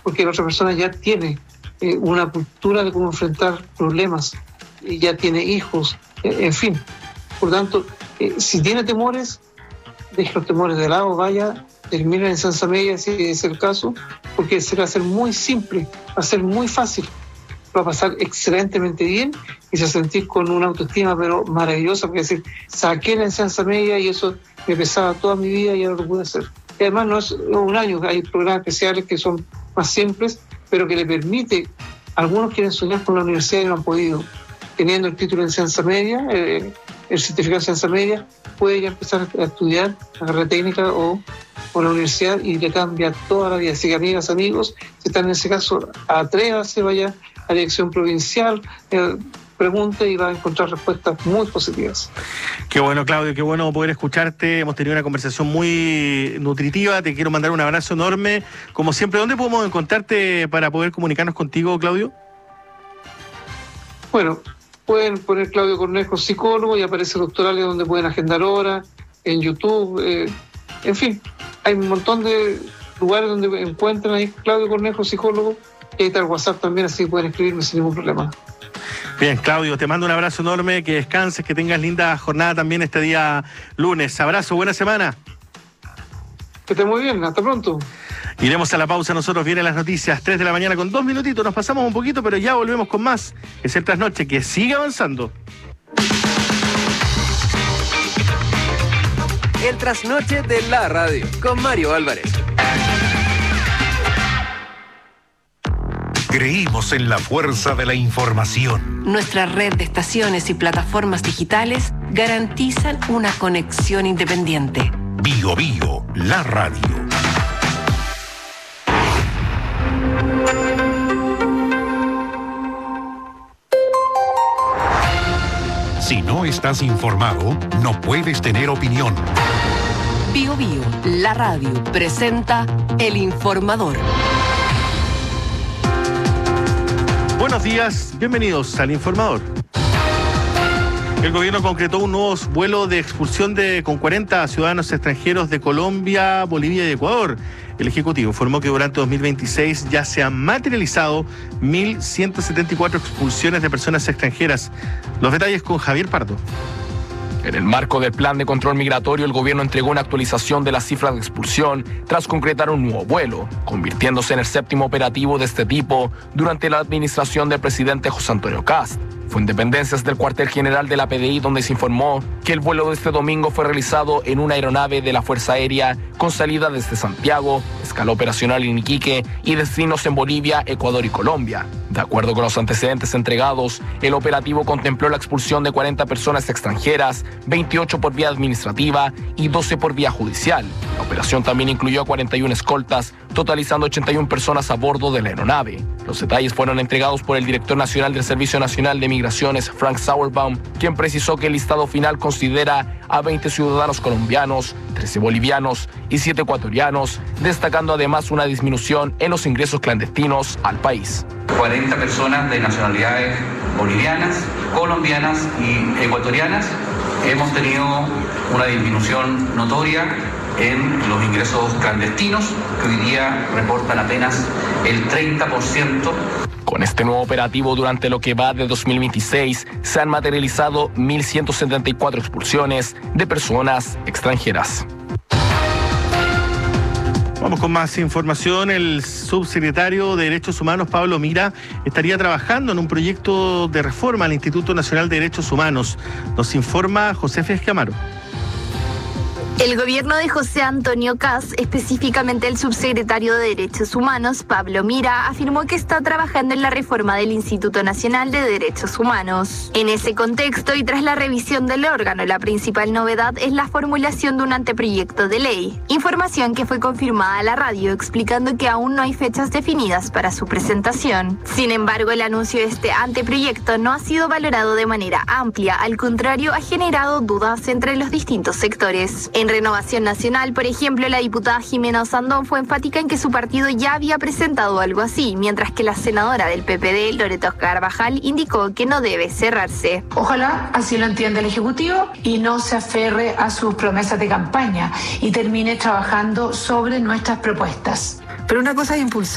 porque la otra persona ya tiene una cultura de cómo enfrentar problemas, ya tiene hijos, en fin. Por tanto, si tiene temores, deje los temores de lado, vaya, termine en enseñanza media si es el caso, porque se va a hacer muy simple, va a ser muy fácil, va a pasar excelentemente bien y se va a sentir con una autoestima pero maravillosa, porque es decir, saqué la enseñanza media y eso me pesaba toda mi vida y ahora lo pude hacer. Y además no es un año, hay programas especiales que son más simples, pero que le permite, algunos quieren soñar con la universidad y no han podido, teniendo el título de enseñanza media, el certificado de enseñanza media, puede ya empezar a estudiar la carrera técnica o la universidad y le cambia toda la vida. Así que, amigas, amigos, si están en ese caso, atrévase, vaya a la dirección provincial, pregunte y va a encontrar respuestas muy positivas. Qué bueno, Claudio, qué bueno poder escucharte. Hemos tenido una conversación muy nutritiva. Te quiero mandar un abrazo enorme. Como siempre, ¿dónde podemos encontrarte para poder comunicarnos contigo, Claudio? Bueno, pueden poner Claudio Cornejo psicólogo y aparece Doctorales donde pueden agendar horas, en YouTube, en fin, hay un montón de lugares donde encuentran ahí Claudio Cornejo psicólogo, y ahí está el WhatsApp también, así pueden escribirme sin ningún problema. Bien, Claudio, te mando un abrazo enorme, que descanses, que tengas linda jornada también este día lunes. Abrazo, buena semana. Que esté muy bien, hasta pronto. Iremos a la pausa, nosotros vienen las noticias, 3 de la mañana con 2 minutitos, nos pasamos un poquito, pero ya volvemos con más. Es el Trasnoche, que sigue avanzando. El Trasnoche de la radio, con Mario Álvarez. Creímos en la fuerza de la información. Nuestra red de estaciones y plataformas digitales garantizan una conexión independiente. Bio Bio, la radio. Si no estás informado, no puedes tener opinión. Bio Bio, la radio, presenta El Informador. Buenos días, bienvenidos al Informador. El gobierno concretó un nuevo vuelo de expulsión con 40 ciudadanos extranjeros de Colombia, Bolivia y Ecuador. El Ejecutivo informó que durante 2026 ya se han materializado 1.174 expulsiones de personas extranjeras. Los detalles con Javier Pardo. En el marco del plan de control migratorio, el gobierno entregó una actualización de las cifras de expulsión tras concretar un nuevo vuelo, convirtiéndose en el 7º operativo de este tipo durante la administración del presidente José Antonio Kast. Fue en dependencias del cuartel general de la PDI donde se informó que el vuelo de este domingo fue realizado en una aeronave de la Fuerza Aérea con salida desde Santiago, escala operacional en Iquique y destinos en Bolivia, Ecuador y Colombia. De acuerdo con los antecedentes entregados, el operativo contempló la expulsión de 40 personas extranjeras, 28 por vía administrativa y 12 por vía judicial. La operación también incluyó a 41 escoltas, totalizando 81 personas a bordo de la aeronave. Los detalles fueron entregados por el director nacional del Servicio Nacional de Migraciones, Frank Sauerbaum, quien precisó que el listado final considera a 20 ciudadanos colombianos, 13 bolivianos y 7 ecuatorianos, destacando además una disminución en los ingresos clandestinos al país. 40 personas de nacionalidades bolivianas, colombianas y ecuatorianas. Hemos tenido una disminución notoria en los ingresos clandestinos, que hoy día reportan apenas el 30%. Con este nuevo operativo, durante lo que va de 2026, se han materializado 1.174 expulsiones de personas extranjeras. Vamos con más información. El subsecretario de Derechos Humanos, Pablo Mira, estaría trabajando en un proyecto de reforma al Instituto Nacional de Derechos Humanos. Nos informa José Escamaro. El gobierno de José Antonio Kast, específicamente el subsecretario de Derechos Humanos, Pablo Mira, afirmó que está trabajando en la reforma del Instituto Nacional de Derechos Humanos. En ese contexto y tras la revisión del órgano, la principal novedad es la formulación de un anteproyecto de ley. Información que fue confirmada a la radio, explicando que aún no hay fechas definidas para su presentación. Sin embargo, el anuncio de este anteproyecto no ha sido valorado de manera amplia, al contrario, ha generado dudas entre los distintos sectores. En Renovación Nacional, por ejemplo, la diputada Jimena Osandón fue enfática en que su partido ya había presentado algo así, mientras que la senadora del PPD, Loreto Carvajal, indicó que no debe cerrarse. Ojalá así lo entienda el Ejecutivo y no se aferre a sus promesas de campaña y termine trabajando sobre nuestras propuestas. Pero una cosa es impulsar